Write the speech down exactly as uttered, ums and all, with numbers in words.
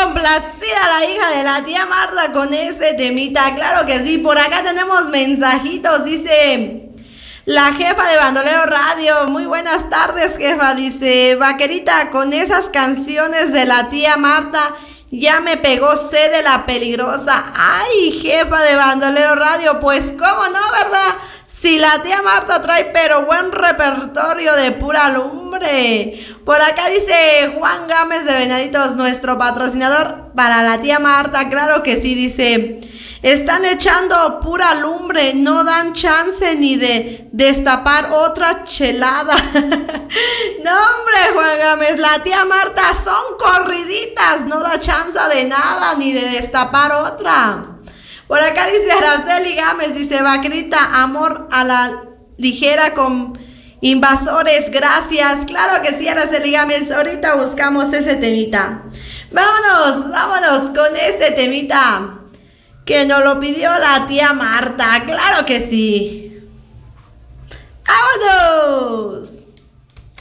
complacida la hija de la tía Marta con ese temita. Claro que sí. Por acá tenemos mensajitos. Dice la jefa de Bandolero Radio. Muy buenas tardes, jefa. Dice, vaquerita, con esas canciones de la tía Marta ya me pegó sed de la peligrosa. Ay, jefa de Bandolero Radio, pues cómo no, ¿verdad? Si la tía Marta trae pero buen repertorio de pura lumbre. Por acá dice Juan Gámez de Venaditos, nuestro patrocinador para la tía Marta. Claro que sí, dice, están echando pura lumbre, no dan chance ni de destapar otra chelada. No, hombre, Juan Gámez, la tía Marta son corriditas, no da chance de nada ni de destapar otra. Por acá dice Araceli Gámez, dice, vaquerita, amor a la ligera con invasores, gracias. Claro que sí, Araceli Gámez, ahorita buscamos ese temita. Vámonos, vámonos con este temita que nos lo pidió la tía Marta, claro que sí. ¡Vámonos!